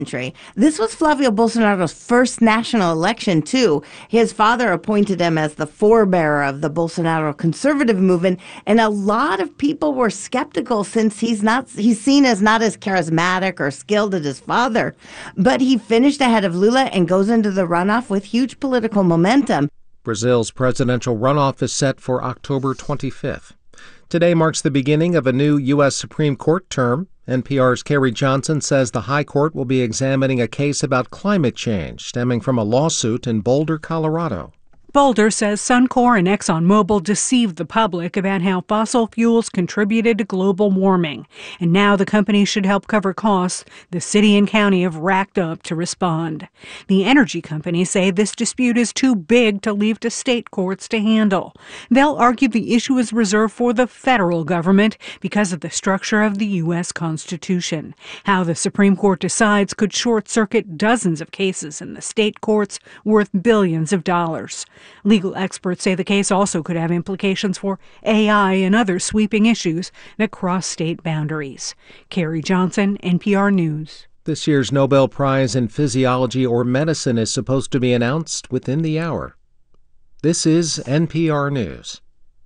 country. This was Flavio Bolsonaro's first national election, too. His father appointed him as the forebearer of the Bolsonaro conservative movement, and a lot of people were skeptical since he's seen as not as charismatic or skilled as his father. But he finished ahead of Lula and goes into the runoff with huge political momentum. Brazil's presidential runoff is set for October 25th. Today marks the beginning of a new U.S. Supreme Court term. NPR's Carrie Johnson says the High Court will be examining a case about climate change stemming from a lawsuit in Boulder, Colorado. Boulder says Suncor and ExxonMobil deceived the public about how fossil fuels contributed to global warming, and now the company should help cover costs the city and county have racked up to respond. The energy companies say this dispute is too big to leave to state courts to handle. They'll argue the issue is reserved for the federal government because of the structure of the U.S. Constitution. How the Supreme Court decides could short-circuit dozens of cases in the state courts worth billions of dollars. Legal experts say the case also could have implications for AI and other sweeping issues that cross state boundaries. Carrie Johnson, NPR News. This year's Nobel Prize in Physiology or Medicine is supposed to be announced within the hour. This is NPR News.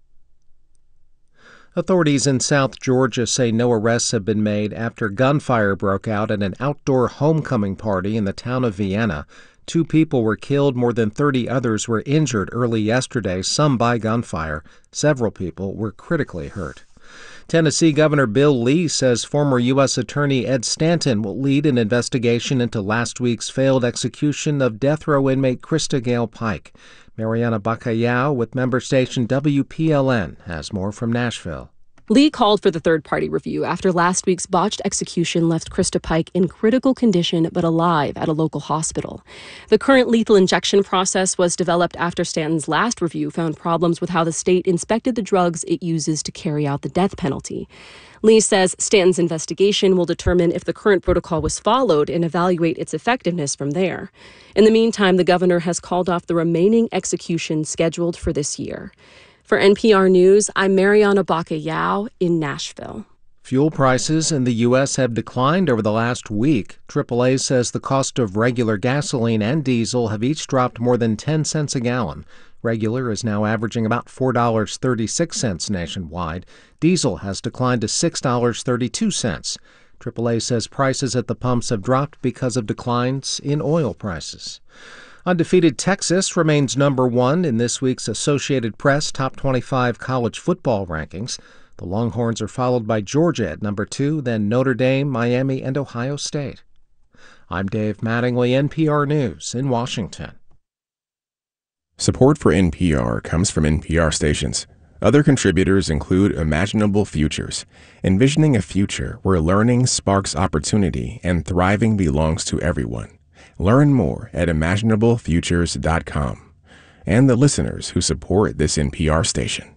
Authorities in South Georgia say no arrests have been made after gunfire broke out at an outdoor homecoming party in the town of Vienna. 2 people were killed, more than 30 others were injured early yesterday, some by gunfire. Several people were critically hurt. Tennessee Governor Bill Lee says former U.S. Attorney Ed Stanton will lead an investigation into last week's failed execution of death row inmate Krista Gale Pike. Mariana Bacallao with member station WPLN has more from Nashville. Lee called for the third-party review after last week's botched execution left Krista Pike in critical condition but alive at a local hospital. The current lethal injection process was developed after Stanton's last review found problems with how the state inspected the drugs it uses to carry out the death penalty. Lee says Stanton's investigation will determine if the current protocol was followed and evaluate its effectiveness from there. In the meantime, the governor has called off the remaining executions scheduled for this year. For NPR News, I'm Mariana Bacallao in Nashville. Fuel prices in the U.S. have declined over the last week. AAA says the cost of regular gasoline and diesel have each dropped more than 10 cents a gallon. Regular is now averaging about $4.36 nationwide. Diesel has declined to $6.32. AAA says prices at the pumps have dropped because of declines in oil prices. Undefeated Texas remains number 1 in this week's Associated Press Top 25 college football rankings. The Longhorns are followed by Georgia at number 2, then Notre Dame, Miami, and Ohio State. I'm Dave Mattingly, NPR News in Washington. Support for NPR comes from NPR stations. Other contributors include Imaginable Futures, envisioning a future where learning sparks opportunity and thriving belongs to everyone. Learn more at imaginablefutures.com. And the listeners who support this NPR station.